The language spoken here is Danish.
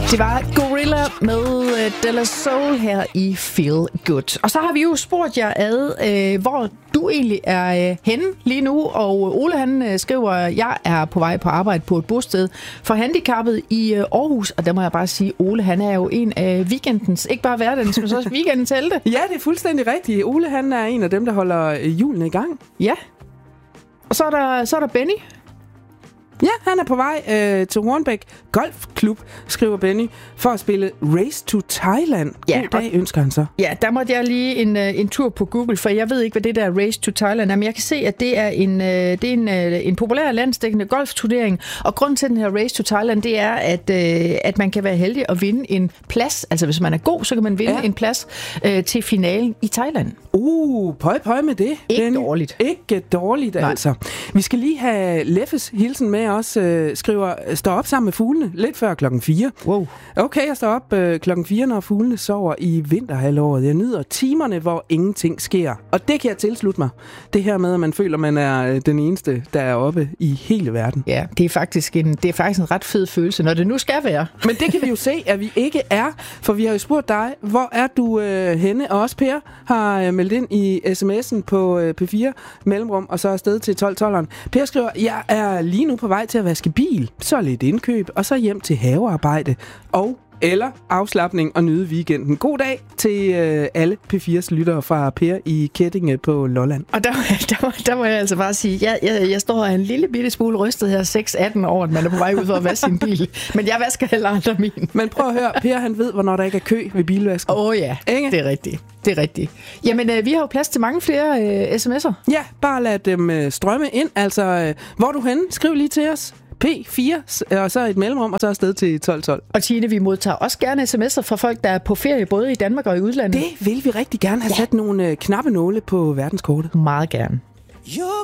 Det var Gorilla med De La Soul her i Feel Good. Og så har vi jo spurgt jer hvor du egentlig er henne lige nu. Og Ole han skriver, at jeg er på vej på arbejde på et bosted for handicappede i Aarhus. Og der må jeg bare sige, Ole han er jo en af weekendens, ikke bare hverdagens, men også weekendens helte. Ja, det er fuldstændig rigtigt. Ole han er en af dem, der holder hjulene i gang. Ja. Og så er der Benny. Ja, han er på vej til Hornbæk Golfklub, skriver Benny, for at spille Race to Thailand. Ja, God dag, ønsker han så. Ja, der måtte jeg lige en tur på Google, for jeg ved ikke, hvad det der Race to Thailand er, men jeg kan se, at det er en populær landsdækkende golfturnering, og grunden til den her Race to Thailand, det er, at man kan være heldig at vinde en plads, altså hvis man er god, så kan man vinde en plads til finalen i Thailand. Pøj med det. Ikke dårligt. Ikke dårligt, altså. Vi skal lige have Leffes hilsen med os, skriver, står op sammen med fuglene lidt før 4:00. Wow. Okay, jeg står op 4:00, når fuglene sover i vinterhalvåret. Jeg nyder timerne, hvor ingenting sker. Og det kan jeg tilslutte mig. Det her med, at man føler, man er den eneste, der er oppe i hele verden. Ja, det er faktisk en ret fed følelse, når det nu skal være. Men det kan vi jo se, at vi ikke er. For vi har jo spurgt dig, hvor er du henne? Og også Per har meldt ind i sms'en på P4 mellemrum, og så afsted til 12-12'eren. Per skriver, jeg er lige nu på vej til at vaske bil, så lidt indkøb, og så hjem til havearbejde eller afslapning og nyde weekenden. God dag til alle P4's lyttere fra Per i Kettinge på Lolland. Og der må jeg altså bare sige, jeg står en lille bitte smule rystet her 6-18 år, at man er på vej ud for at vaske sin bil. Men jeg vasker heller aldrig min. Men prøv at høre, Per han ved, hvornår der ikke er kø ved bilvasken. Ja, ikke? Det er rigtigt. Jamen, vi har jo plads til mange flere sms'er. Ja, bare lad dem strømme ind. Altså, hvor er du henne? Skriv lige til os. P4, og så et mellemrum, og så afsted til 12:12. Og Tine, vi modtager også gerne sms'er fra folk, der er på ferie, både i Danmark og i udlandet. Det vil vi rigtig gerne have sat nogle knappenåle på verdenskortet. Meget gerne.